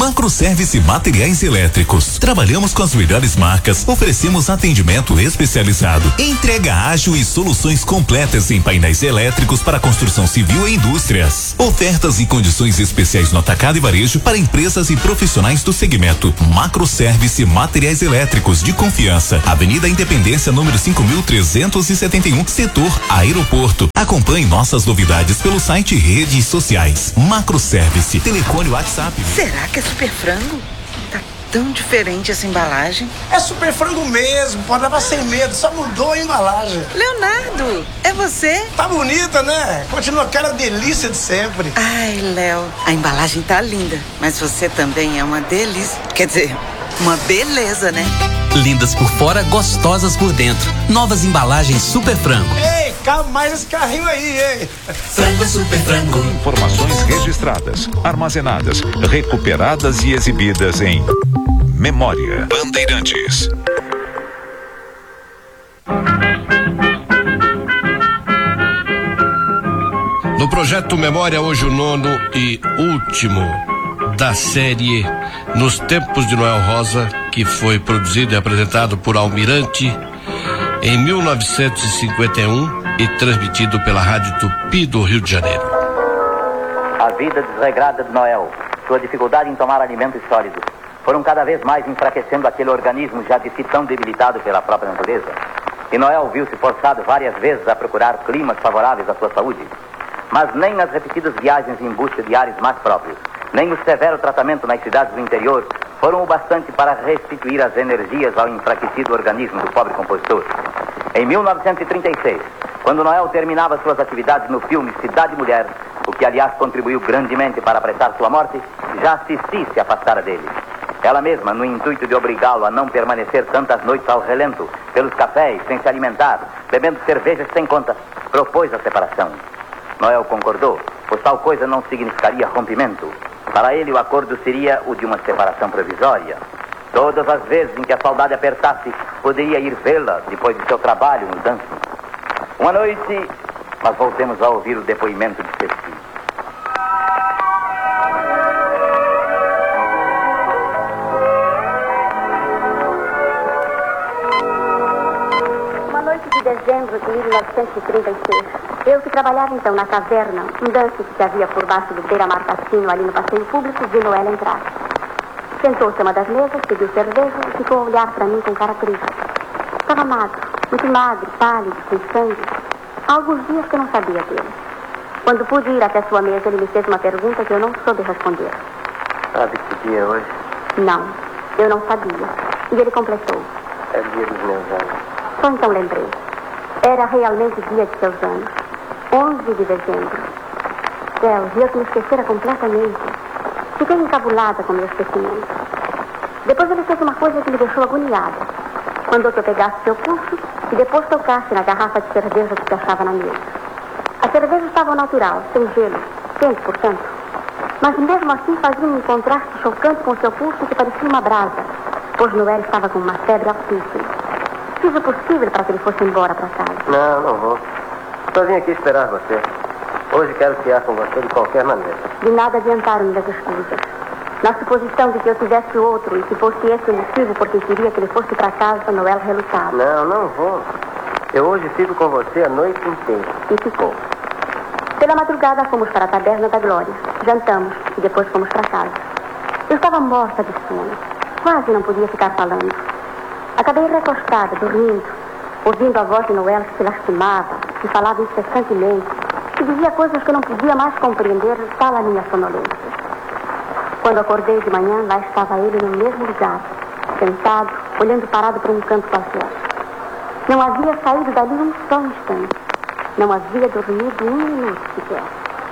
Macroservice Materiais Elétricos. Trabalhamos com as melhores marcas, oferecemos atendimento especializado, entrega ágil e soluções completas em painéis elétricos para construção civil e indústrias. Ofertas e condições especiais no atacado e varejo para empresas e profissionais do segmento. Macroservice Materiais Elétricos de confiança. Avenida Independência, número 5.371, setor Aeroporto. Acompanhe nossas novidades pelo site e redes sociais. Macroservice. Telefone WhatsApp. Será que é Super Frango? Tá tão diferente essa embalagem. É Super Frango mesmo, pode levar sem medo, só mudou a embalagem. Leonardo, é você? Tá bonita, né? Continua aquela delícia de sempre. Ai, Léo, a embalagem tá linda, mas você também é uma delícia. Quer dizer, uma beleza, né? Lindas por fora, gostosas por dentro. Novas embalagens Super Frango. Ei, cabe mais esse carrinho aí, hein? Frango Super Frango. Informações registradas, armazenadas, recuperadas e exibidas em Memória Bandeirantes. No projeto Memória, hoje o 9º e último da série Nos Tempos de Noel Rosa, que foi produzido e apresentado por Almirante em 1951 e transmitido pela Rádio Tupi do Rio de Janeiro. A vida desregrada de Noel, sua dificuldade em tomar alimentos sólidos, foram cada vez mais enfraquecendo aquele organismo já de si tão debilitado pela própria natureza. E Noel viu-se forçado várias vezes a procurar climas favoráveis à sua saúde. Mas nem as repetidas viagens em busca de ares mais próprios, nem o severo tratamento nas cidades do interior foram o bastante para restituir as energias ao enfraquecido organismo do pobre compositor. Em 1936, quando Noel terminava suas atividades no filme Cidade Mulher, o que aliás contribuiu grandemente para apressar sua morte, já Cici se afastara dele. Ela mesma, no intuito de obrigá-lo a não permanecer tantas noites ao relento, pelos cafés, sem se alimentar, bebendo cervejas sem conta, propôs a separação. Noel concordou, pois tal coisa não significaria rompimento. Para ele, o acordo seria o de uma separação provisória. Todas as vezes em que a saudade apertasse, poderia ir vê-la depois de seu trabalho no dancing. Uma noite, mas voltemos a ouvir o depoimento de Ceci. Uma noite de dezembro de 1936. Eu que trabalhava então na caverna, um dance que havia por baixo do beira-mar cassino ali no passeio público, vi Noel entrar. Sentou-se a uma das mesas, pediu cerveja e ficou a olhar para mim com cara triste. Estava magro, muito magro, pálido, sem sangue. Há alguns dias que eu não sabia dele. Quando pude ir até sua mesa, ele me fez uma pergunta que eu não soube responder. Sabe que dia é hoje? Não, eu não sabia. E ele completou. É dia dos meus anos. Só então lembrei. Era realmente o dia de seus anos. 11 de dezembro. Céus, eu que me esquecera completamente. Fiquei encabulada com meu esquecimento. Depois ele fez uma coisa que me deixou agoniada. Mandou que eu pegasse seu pulso e depois tocasse na garrafa de cerveja que se achava na mesa. A cerveja estava ao natural, sem gelo, quente, portanto. Mas mesmo assim fazia um contraste chocante com seu pulso que parecia uma brasa, pois Noel estava com uma febre altíssima. Fiz o possível para que ele fosse embora para casa. Não vou. Só vim aqui esperar você. Hoje quero fiar com você de qualquer maneira. De nada adiantaram-me as excusas. Na suposição de que eu tivesse outro e que fosse esse o motivo porque queria que ele fosse para casa, Noel relutava. Não vou. Eu hoje fico com você a noite inteira. E ficou. Pela madrugada fomos para a Taberna da Glória. Jantamos e depois fomos para casa. Eu estava morta de sono. Quase não podia ficar falando. Acabei recostada, dormindo, ouvindo a voz de Noel que se lastimava, que falava incessantemente, que dizia coisas que eu não podia mais compreender, tal a minha sonolência. Quando acordei de manhã, lá estava ele no mesmo lugar, sentado, olhando parado para um canto qualquer. Não havia saído dali um só instante. Não havia dormido um minuto sequer.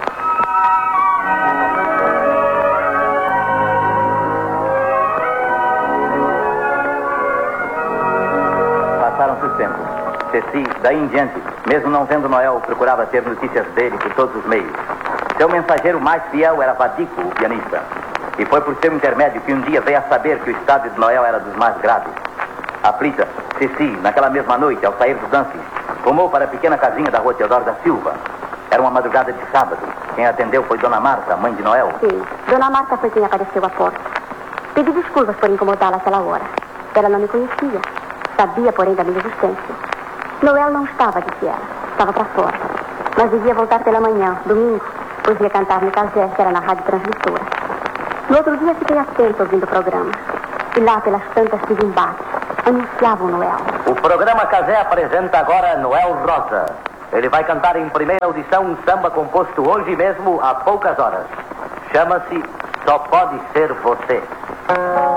Passaram-se os tempos. Ceci, daí em diante, mesmo não vendo Noel, procurava ter notícias dele por todos os meios. Seu mensageiro mais fiel era Vadico, o pianista. E foi por seu intermédio que um dia veio a saber que o estado de Noel era dos mais graves. Aflita, Ceci, naquela mesma noite, ao sair do dancing, rumou para a pequena casinha da rua Teodoro da Silva. Era uma madrugada de sábado. Quem atendeu foi Dona Marta, mãe de Noel. Sim, Dona Marta foi quem apareceu à porta. Pedi desculpas por incomodá-la àquela hora. Ela não me conhecia. Sabia, porém, da minha existência. Noel não estava, disse ela. Estava para fora. Mas devia voltar pela manhã, domingo, pois ia cantar no Casé, que era na rádio transmissora. No outro dia fiquei atento ouvindo o programa. E lá, pelas tantas tive embate. Anunciavam Noel. O programa Casé apresenta agora Noel Rosa. Ele vai cantar em primeira audição um samba composto hoje mesmo, há poucas horas. Chama-se Só Pode Ser Você.